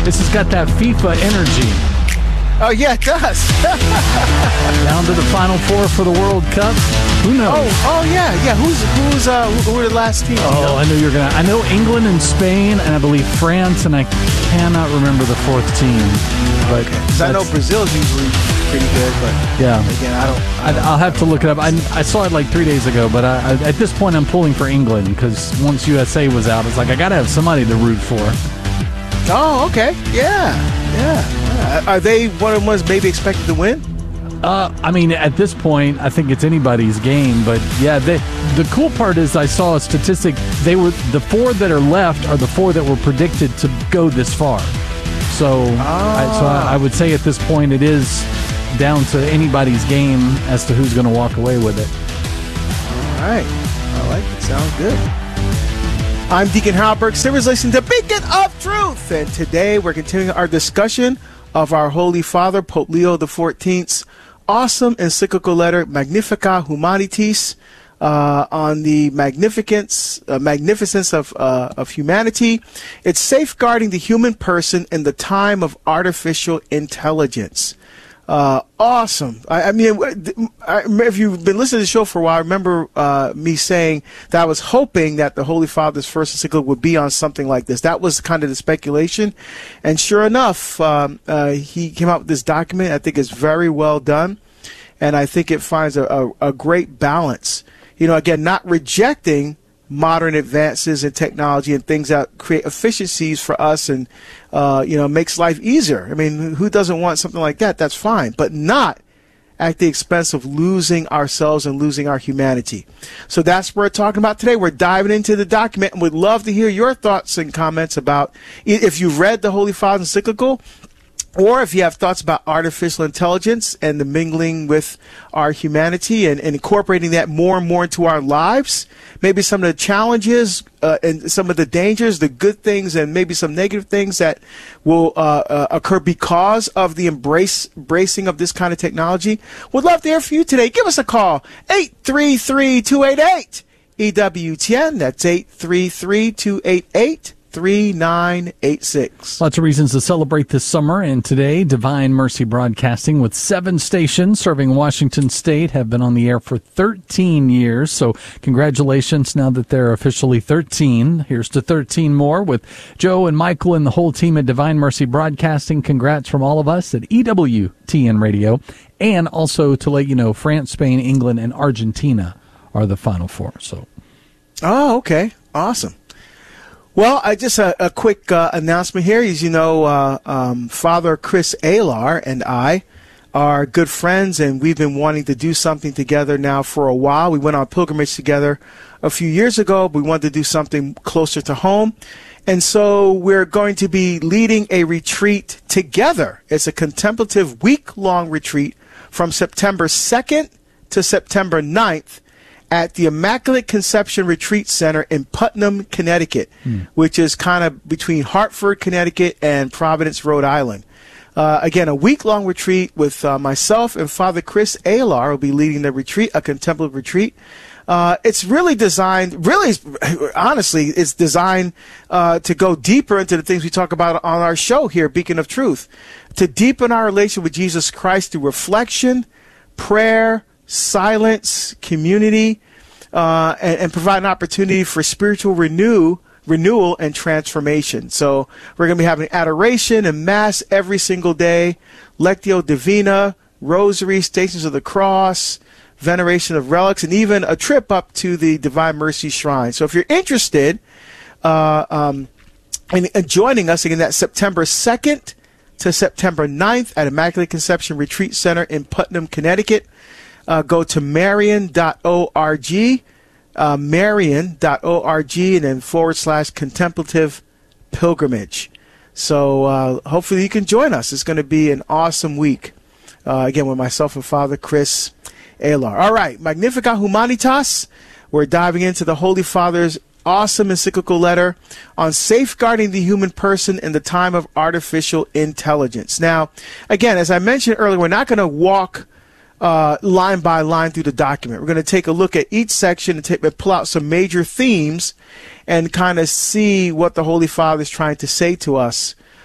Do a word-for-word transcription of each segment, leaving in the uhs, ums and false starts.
This has got that FIFA energy. Oh, yeah, it does. Down to the Final Four for the World Cup. Who knows? Oh, oh yeah, yeah. Who's who's uh who, who are the last teams? Oh, you know? I knew you were gonna. I know England and Spain, and I believe France, and I cannot remember the fourth team. But because I know Brazil's usually pretty good, but yeah, again, I don't. I don't I'll have to look it up. I, I saw it like three days ago, but I, I, at this point, I'm pulling for England because once U S A was out, it's like I gotta have somebody to root for. Oh, okay, yeah, yeah. Are they one of the ones maybe expected to win? Uh, I mean, at this point, I think it's anybody's game. But yeah, they, the cool part is I saw a statistic. They were the four that are left are the four that were predicted to go this far. So, ah. I, so I, I would say at this point it is down to anybody's game as to who's going to walk away with it. All right, I like it. Sounds good. I'm Deacon Halberg. Simmers listening to Beacon of Truth, and today we're continuing our discussion of our Holy Father, Pope Leo the fourteenth's awesome encyclical letter, Magnificat Humanitas, uh, on the magnificence, uh, magnificence of uh, of humanity. It's safeguarding the human person in the time of artificial intelligence. Uh, awesome. I, I mean, I, if you've been listening to the show for a while, I remember uh, me saying that I was hoping that the Holy Father's first encyclical would be on something like this. That was kind of the speculation. And sure enough, um, uh, he came out with this document. I think it's very well done. And I think it finds a, a, a great balance. You know, again, not rejecting modern advances in technology and things that create efficiencies for us and, uh, you know, makes life easier. I mean, who doesn't want something like that? That's fine, but not at the expense of losing ourselves and losing our humanity. So that's what we're talking about today. We're diving into the document and would love to hear your thoughts and comments about if you've read the Holy Father's encyclical, or if you have thoughts about artificial intelligence and the mingling with our humanity and, and incorporating that more and more into our lives, maybe some of the challenges uh, and some of the dangers, the good things, and maybe some negative things that will uh, uh, occur because of the embrace, embracing of this kind of technology. Would love to hear from you today. Give us a call, eight three three, two eight eight, E W T N. That's eight three three, two eight eight, three nine eight six. Lots of reasons to celebrate this summer, and today Divine Mercy Broadcasting with seven stations serving Washington State have been on the air for thirteen years, so congratulations now that they're officially thirteen. Here's to thirteen more with Joe and Michael and the whole team at Divine Mercy Broadcasting. Congrats from all of us at E W T N Radio, and also to let you know France, Spain, England, and Argentina are the Final Four. So, oh, okay. Awesome. Well, I just a, a quick uh, announcement here. As you know, uh, um, Father Chris Alar and I are good friends, and we've been wanting to do something together now for a while. We went on pilgrimage together a few years ago. But we wanted to do something closer to home, and so we're going to be leading a retreat together. It's a contemplative week-long retreat from September second to September ninth. At the Immaculate Conception Retreat Center in Putnam, Connecticut, hmm. which is kind of between Hartford, Connecticut, and Providence, Rhode Island. Uh, again, a week-long retreat with uh, myself and Father Chris Alar will be leading the retreat, a contemplative retreat. Uh, it's really designed, really, honestly, it's designed uh, to go deeper into the things we talk about on our show here, Beacon of Truth, to deepen our relation with Jesus Christ through reflection, prayer, silence, community, uh, and, and provide an opportunity for spiritual renew, renewal and transformation. So we're going to be having adoration and mass every single day, Lectio Divina, Rosary, Stations of the Cross, veneration of relics, and even a trip up to the Divine Mercy Shrine. So if you're interested uh, um, in, in joining us again, that's September second to September ninth at Immaculate Conception Retreat Center in Putnam, Connecticut. Uh, go to marian dot org, uh, marian dot org, and then forward slash contemplative pilgrimage. So uh, hopefully you can join us. It's going to be an awesome week. Uh, again, with myself and Father Chris Alar. All right, Magnificat Humanitas. We're diving into the Holy Father's awesome encyclical letter on safeguarding the human person in the time of artificial intelligence. Now, again, as I mentioned earlier, we're not going to walk Uh, line by line through the document. We're going to take a look at each section and take, pull out some major themes and kind of see what the Holy Father is trying to say to us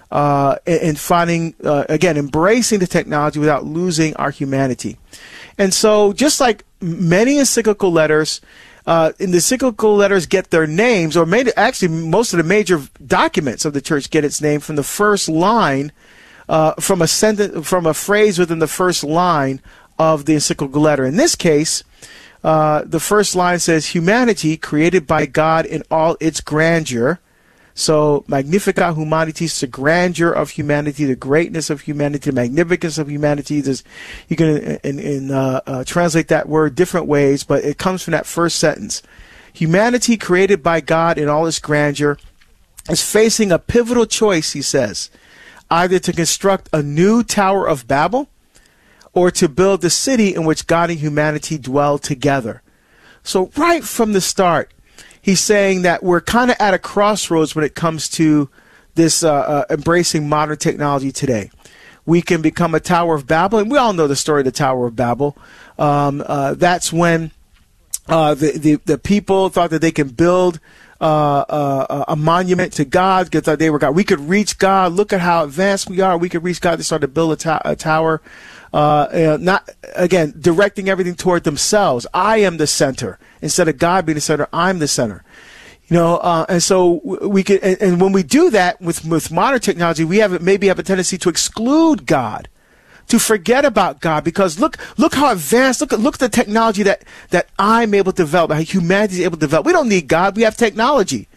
uh, in, in finding, uh, again, embracing the technology without losing our humanity. And so just like many encyclical letters, uh, in the encyclical letters get their names, or made, actually most of the major documents of the church get its name from the first line, uh, from a sentence, from a phrase within the first line of the encyclical letter. In this case, uh, the first line says, humanity created by God in all its grandeur. So, Magnificat Humanitas, the grandeur of humanity, the greatness of humanity, the magnificence of humanity. There's, you can in, in, uh, uh, translate that word different ways, but it comes from that first sentence. Humanity created by God in all its grandeur is facing a pivotal choice, he says, either to construct a new Tower of Babel or to build the city in which God and humanity dwell together. So right from the start, he's saying that we're kind of at a crossroads when it comes to this uh, uh, embracing modern technology today. We can become a Tower of Babel, and we all know the story of the Tower of Babel. Um, uh, that's when uh, the, the the people thought that they can build uh, uh, a monument to God, because thought they were God. We could reach God. Look at how advanced we are. We could reach God. They started to build a, to- a tower. Uh, uh, not again directing everything toward themselves. I am the center instead of God being the center. I'm the center. You know, uh, and so we can. And, and when we do that with with modern technology, we have maybe have a tendency to exclude God, to forget about God, because look look how advanced. Look at look at the technology that that I'm able to develop. How humanity is able to develop. We don't need God. We have technology.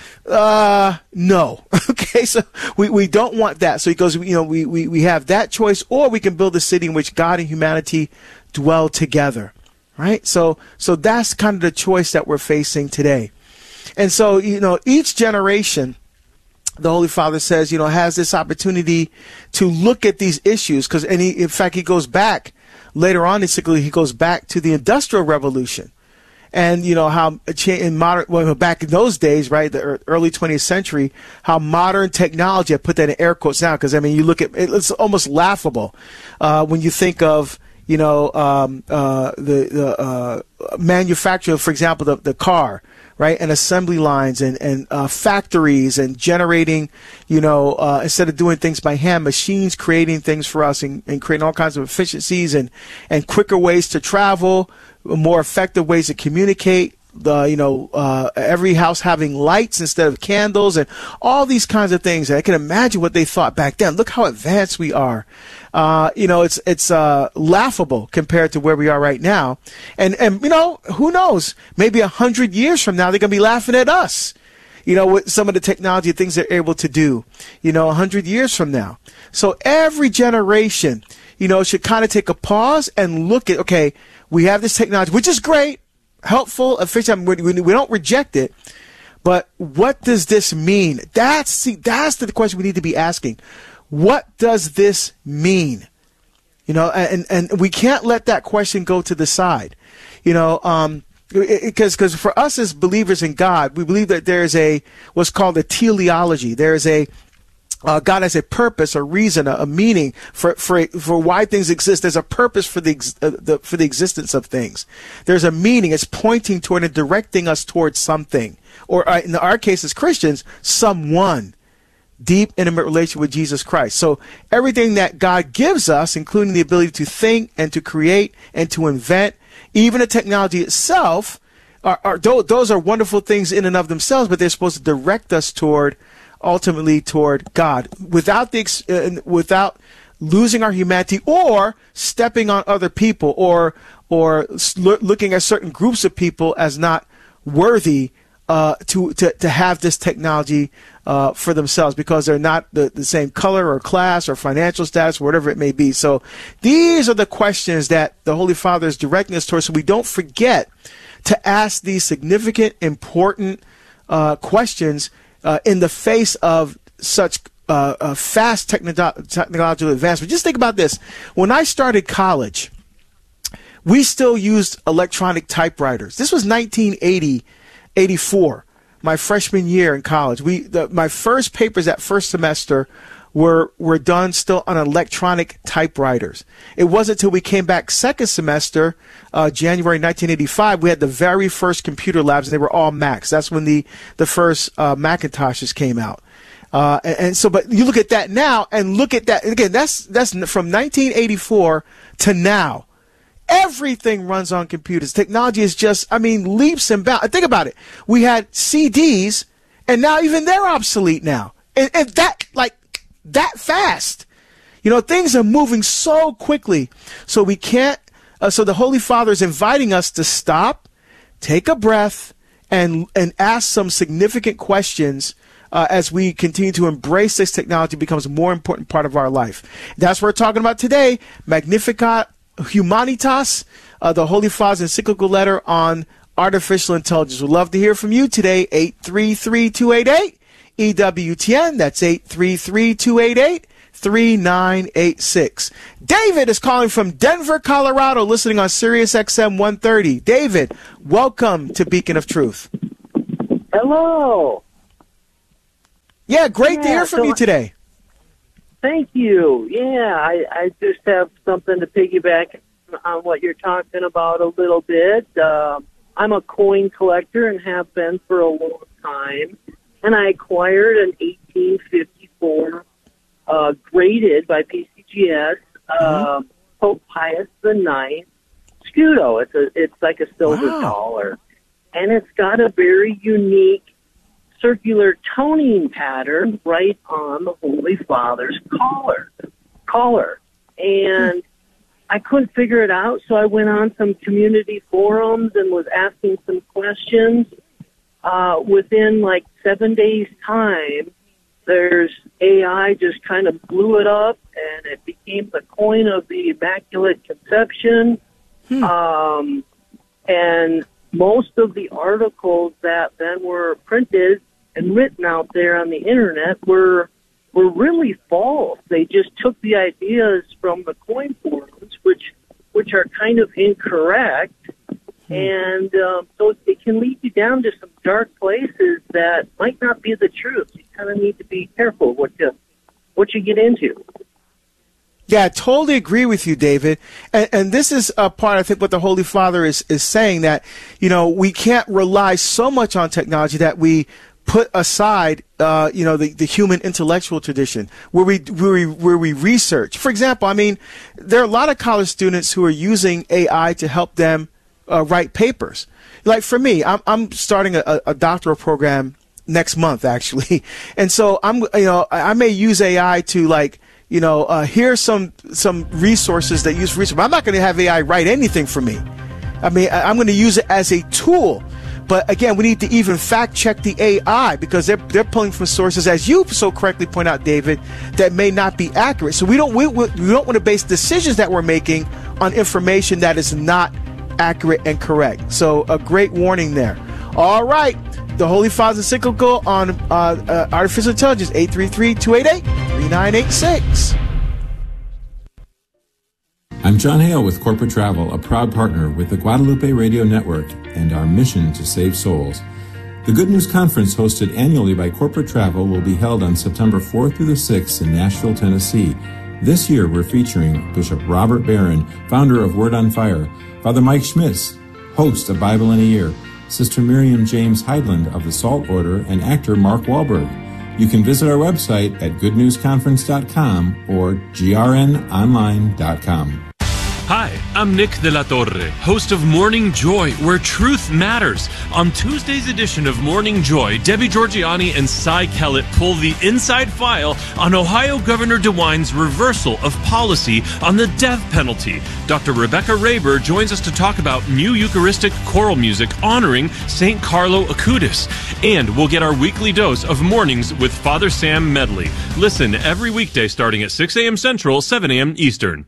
Uh, no. Okay, so we, we don't want that. So he goes, you know, we, we, we have that choice, or we can build a city in which God and humanity dwell together. Right? So, so that's kind of the choice that we're facing today. And so, you know, each generation, the Holy Father says, you know, has this opportunity to look at these issues, because, and he, in fact, he goes back later on, basically, he goes back to the Industrial Revolution. And, you know, how in modern, well, back in those days, right, the early twentieth century, how modern technology, I put that in air quotes now, because, I mean, you look at, it's almost laughable uh, when you think of, you know, um, uh, the, the uh, manufacture, for example, the, the car, right, and assembly lines and, and uh, factories and generating, you know, uh, instead of doing things by hand, machines creating things for us and, and creating all kinds of efficiencies and, and quicker ways to travel, more effective ways to communicate, the, you know, uh, every house having lights instead of candles and all these kinds of things. And I can imagine what they thought back then. Look how advanced we are. Uh, you know, it's, it's, uh, laughable compared to where we are right now. And, and, you know, who knows, maybe a hundred years from now, they're going to be laughing at us, you know, with some of the technology things they're able to do, you know, a hundred years from now. So every generation, you know, should kind of take a pause and look at, okay, we have this technology, which is great, helpful, efficient. We, we, we don't reject it, but what does this mean? That's see, that's the question we need to be asking. What does this mean? You know, and and we can't let that question go to the side. You know, um, because because for us as believers in God, we believe that there is a what's called a teleology. There is a Uh, God has a purpose, a reason, a, a meaning for, for, for why things exist. There's a purpose for the, uh, the, for the existence of things. There's a meaning. It's pointing toward and directing us towards something. Or uh, in our case as Christians, someone. Deep, intimate relation with Jesus Christ. So everything that God gives us, including the ability to think and to create and to invent, even the technology itself, are, are those are wonderful things in and of themselves, but they're supposed to direct us toward ultimately toward God, without the uh, without losing our humanity or stepping on other people or or looking at certain groups of people as not worthy uh, to, to to have this technology uh, for themselves because they're not the, the same color or class or financial status, whatever it may be. So these are the questions that the Holy Father is directing us towards, so we don't forget to ask these significant, important uh, questions Uh, in the face of such uh, uh, fast technolo- technological advancement. Just think about this. When I started college, we still used electronic typewriters. This was nineteen eighty, eighty-four, my freshman year in college. We, the, my first papers that first semester were were done still on electronic typewriters. It wasn't until we came back second semester, uh, January nineteen eighty-five, we had the very first computer labs, and they were all Macs. That's when the the first uh, Macintoshes came out. Uh, and, and so, but you look at that now, and look at that again. That's that's from nineteen eighty-four to now. Everything runs on computers. Technology is just, I mean, leaps and bounds. Think about it. We had C Ds, and now even they're obsolete now. And, and that, like, that fast. You know, things are moving so quickly. So we can't, uh, so the Holy Father is inviting us to stop, take a breath, and, and ask some significant questions uh, as we continue to embrace this technology becomes a more important part of our life. That's what we're talking about today. Magnificat Humanitas, uh, the Holy Father's encyclical letter on artificial intelligence. We'd love to hear from you today. eight three three, two eight eight, E W T N. That's eight three three, two eight eight, three nine eight six. David is calling from Denver, Colorado, listening on Sirius X M one thirty. David, welcome to Beacon of Truth. Hello. Yeah, great yeah, to hear from so you today. Thank you. Yeah, I, I just have something to piggyback on what you're talking about a little bit. Uh, I'm a coin collector and have been for a long time, and I acquired an eighteen fifty-four uh, graded by P C G S uh, mm-hmm. Pope Pius the Ninth Scudo. It's a it's like a silver wow. dollar, and it's got a very unique circular toning pattern right on the Holy Father's collar. collar. And I couldn't figure it out, so I went on some community forums and was asking some questions. Uh, within like seven days' time, there's A I just kind of blew it up, and it became the coin of the Immaculate Conception. Hmm. Um, and most of the articles that then were printed and written out there on the internet were were really false. They just took the ideas from the coin forums, which which are kind of incorrect, hmm. and um, so it can lead you down to some dark places that might not be the truth. You kind of need to be careful what you what you get into. Yeah, I totally agree with you, David. And, and this is a part, I think, what the Holy Father is is saying, that, you know, we can't rely so much on technology that we put aside, uh, you know, the, the human intellectual tradition where we, where we, where we research. For example, I mean, there are a lot of college students who are using A I to help them uh, write papers. Like for me, I'm, I'm starting a, a doctoral program next month, actually. And so I'm, you know, I may use A I to, like, you know, uh, here's some, some resources that use research. But I'm not going to have A I write anything for me. I mean, I'm going to use it as a tool. But again, we need to even fact check the A I, because they're they're pulling from sources, as you so correctly point out, David, that may not be accurate. So we don't we, we don't want to base decisions that we're making on information that is not accurate and correct. So a great warning there. All right, the Holy Father's encyclical on uh, uh, artificial intelligence, eight three three, two eight eight, three nine eight six. I'm John Hale with Corporate Travel, a proud partner with the Guadalupe Radio Network and our mission to save souls. The Good News Conference, hosted annually by Corporate Travel, will be held on September fourth through the sixth in Nashville, Tennessee. This year, we're featuring Bishop Robert Barron, founder of Word on Fire, Father Mike Schmitz, host of Bible in a Year, Sister Miriam James Heidland of the Salt Order, and actor Mark Wahlberg. You can visit our website at good news conference dot com or g r n online dot com. Hi, I'm Nick De La Torre, host of Morning Joy, where truth matters. On Tuesday's edition of Morning Joy, Debbie Georgianni and Cy Kellett pull the inside file on Ohio Governor DeWine's reversal of policy on the death penalty. Doctor Rebecca Raber joins us to talk about new Eucharistic choral music honoring Saint Carlo Acutis. And we'll get our weekly dose of mornings with Father Sam Medley. Listen every weekday starting at six a.m. Central, seven a.m. Eastern.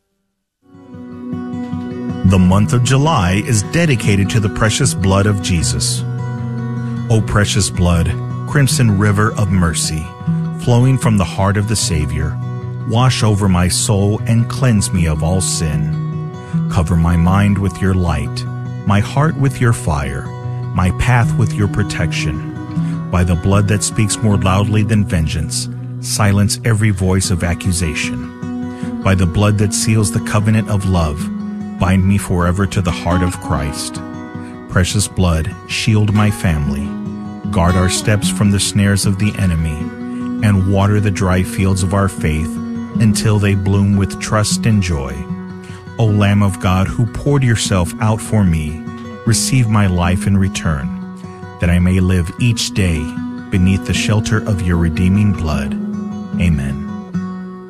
The month of July is dedicated to the precious blood of Jesus. O precious blood, crimson river of mercy, flowing from the heart of the Savior, wash over my soul and cleanse me of all sin. Cover my mind with your light, my heart with your fire, my path with your protection. By the blood that speaks more loudly than vengeance, silence every voice of accusation. By the blood that seals the covenant of love, bind me forever to the heart of Christ. Precious blood, shield my family. Guard our steps from the snares of the enemy. and water the dry fields of our faith until they bloom with trust and joy. O Lamb of God, who poured yourself out for me, receive my life in return, that I may live each day beneath the shelter of your redeeming blood. Amen.